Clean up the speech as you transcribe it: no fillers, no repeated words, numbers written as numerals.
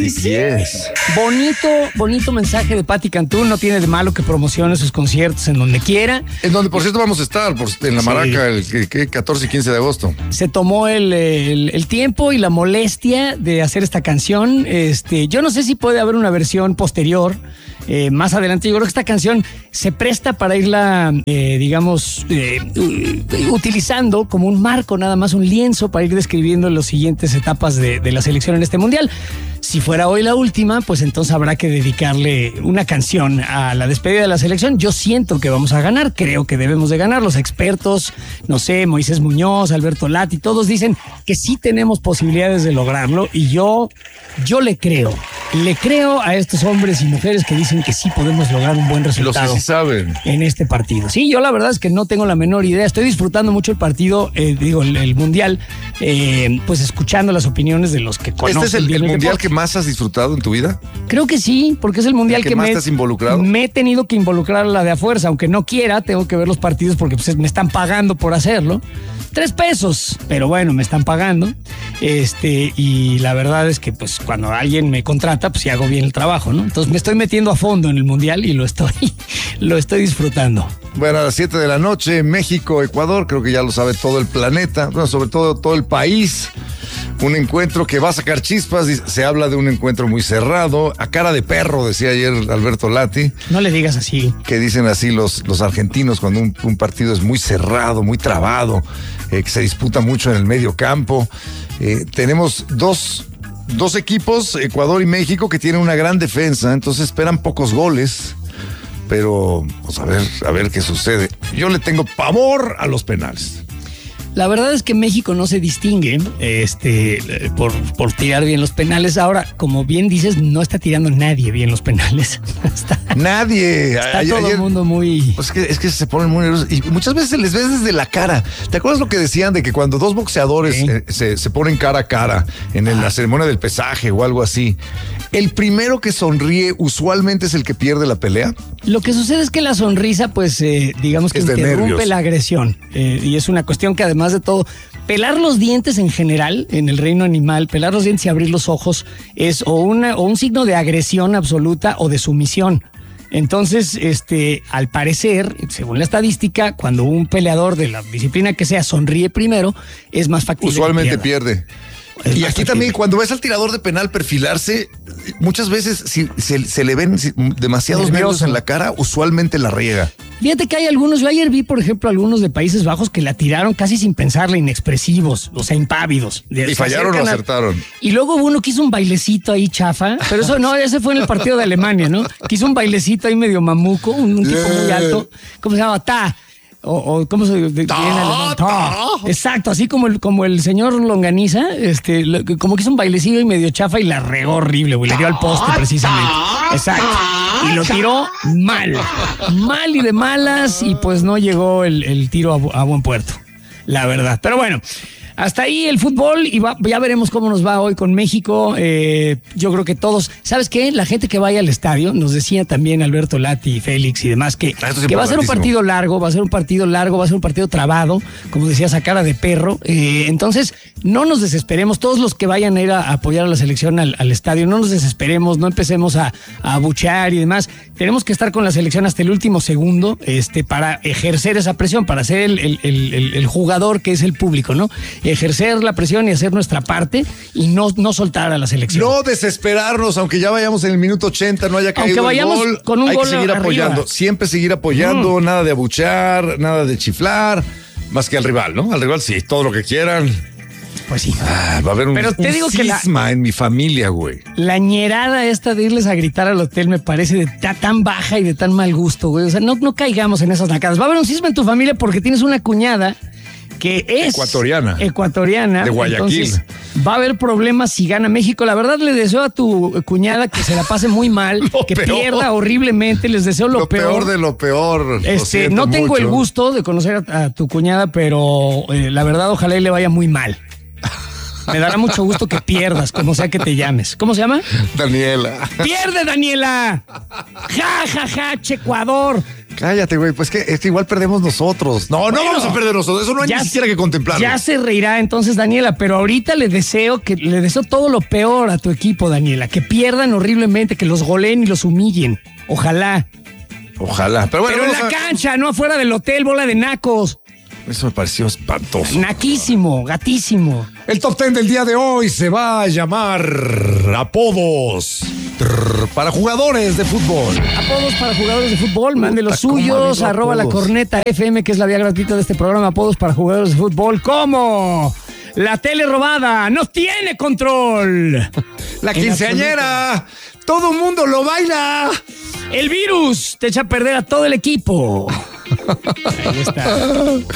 BTS. Bonito mensaje de Patti Cantú. No tiene de malo que promocione sus conciertos en donde quiera. En donde, por cierto, vamos a estar en la Maraca el 14 y 15 de agosto. Se tomó el tiempo y la molestia de hacer esta canción. Yo no sé si puede haber una versión posterior. Más adelante, yo creo que esta canción se presta para irla, utilizando como un marco, nada más un lienzo para ir describiendo las siguientes etapas de la selección en este mundial. Si fuera hoy la última, pues entonces habrá que dedicarle una canción a la despedida de la selección. Yo siento que vamos a ganar, creo que debemos de ganar. Los expertos, no sé, Moisés Muñoz, Alberto Lati, todos dicen que sí tenemos posibilidades de lograrlo y yo le creo. Le creo a estos hombres y mujeres que dicen que sí podemos lograr un buen resultado. Los que sí saben. En este partido. Sí, yo la verdad es que no tengo la menor idea. Estoy disfrutando mucho el partido, el mundial, pues escuchando las opiniones de los que conocen. ¿Este es el mundial deporte que más has disfrutado en tu vida? Creo que sí, porque es el mundial que más te has involucrado. Me he tenido que involucrar a la de a fuerza, aunque no quiera, tengo que ver los partidos porque pues, me están pagando por hacerlo. $3, pero bueno, me están pagando. Y la verdad es que pues cuando alguien me contrata, pues sí hago bien el trabajo, ¿no? Entonces me estoy metiendo a fondo en el mundial y lo estoy disfrutando. Bueno, a las 7 de la noche, México, Ecuador, creo que ya lo sabe todo el planeta, bueno, sobre todo el país. Un encuentro que va a sacar chispas, se habla de un encuentro muy cerrado, a cara de perro, decía ayer Alberto Lati. No le digas así. Que dicen así los argentinos cuando un partido es muy cerrado, muy trabado, que se disputa mucho en el medio campo. Tenemos dos equipos, Ecuador y México, que tienen una gran defensa, entonces esperan pocos goles. Pero, pues a ver qué sucede. Yo le tengo pavor a los penales. La verdad es que México no se distingue por tirar bien los penales. Ahora, como bien dices, no está tirando nadie bien los penales. Nadie. Está todo el mundo muy... Pues es que se ponen muy nerviosos y muchas veces se les ve desde la cara. ¿Te acuerdas lo que decían de que cuando dos boxeadores se ponen cara a cara en la ceremonia del pesaje o algo así, el primero que sonríe usualmente es el que pierde la pelea? Lo que sucede es que la sonrisa, pues, digamos que interrumpe la agresión. Y es una cuestión que además de todo, pelar los dientes en general, en el reino animal, pelar los dientes y abrir los ojos es o un signo de agresión absoluta o de sumisión. Entonces, al parecer, según la estadística, cuando un peleador de la disciplina que sea sonríe primero, es más factible. Usualmente pierde. Y aquí también, cuando ves al tirador de penal perfilarse, muchas veces si se le ven demasiados nervios en la cara, usualmente la riega. Fíjate que hay algunos, yo ayer vi, por ejemplo, algunos de Países Bajos que la tiraron casi sin pensarla, inexpresivos, o sea, impávidos. ¿Y fallaron o acertaron? Y luego hubo uno que hizo un bailecito ahí chafa, pero eso no, ese fue en el partido de Alemania, ¿no? Que hizo un bailecito ahí medio mamuco, un tipo muy alto, ¿cómo se llama? O ¿cómo se viene alemán? Exacto, así como el señor Longaniza, como que hizo un bailecillo y medio chafa y la regó horrible, güey, le dio al poste precisamente. Exacto. Y lo tiró mal y de malas, y pues no llegó el tiro a buen puerto, la verdad. Pero bueno, hasta ahí el fútbol y ya veremos cómo nos va hoy con México. Yo creo que todos, ¿sabes qué? La gente que vaya al estadio, nos decía también Alberto Lati, Félix y demás, que va a ser un partido largo, va a ser un partido trabado, como decías, a cara de perro. Entonces, no nos desesperemos, todos los que vayan a ir a apoyar a la selección al estadio, no nos desesperemos, no empecemos a abuchear y demás. Tenemos que estar con la selección hasta el último segundo, para ejercer esa presión, para ser el jugador que es el público, ¿no? Ejercer la presión y hacer nuestra parte y no soltar a la selección. No desesperarnos, aunque ya vayamos en el minuto 80, no haya caído el gol. Con un hay gol que seguir apoyando, siempre seguir apoyando, nada de abuchear, nada de chiflar, más que al rival, ¿no? Al rival sí, todo lo que quieran. Pues sí. Va a haber un cisma en mi familia, güey. La ñerada esta de irles a gritar al hotel me parece de tan baja y de tan mal gusto, güey. O sea, no caigamos en esas nacadas. Va a haber un cisma en tu familia porque tienes una cuñada que es ecuatoriana de Guayaquil. Entonces, va a haber problemas si gana México. La verdad, le deseo a tu cuñada que se la pase muy mal, pierda horriblemente. Les deseo lo peor. Lo peor de lo peor. No tengo el gusto de conocer a tu cuñada, pero la verdad, ojalá y le vaya muy mal. Me dará mucho gusto que pierdas, como sea que te llames. ¿Cómo se llama? Daniela. ¡Pierde, Daniela! ¡Ja, ja, ja, Ecuador! Cállate, güey, pues es que igual perdemos nosotros. No, bueno, no vamos a perder nosotros, eso no hay ni siquiera que contemplarlo. Ya se reirá entonces, Daniela, pero ahorita le deseo todo lo peor a tu equipo, Daniela, que pierdan horriblemente, que los goleen y los humillen. Ojalá. Pero bueno, en la cancha, no afuera del hotel, bola de nacos. Eso me pareció espantoso. Naquísimo, gatísimo. El top 10 del día de hoy se va a llamar apodos para jugadores de fútbol. Apodos para jugadores de fútbol, mande los suyos, @lacorneta_FM, que es la vía gratuita de este programa. Apodos para jugadores de fútbol, ¿cómo? La tele robada no tiene control. La quinceañera, todo mundo lo baila. El virus te echa a perder a todo el equipo. Ahí está.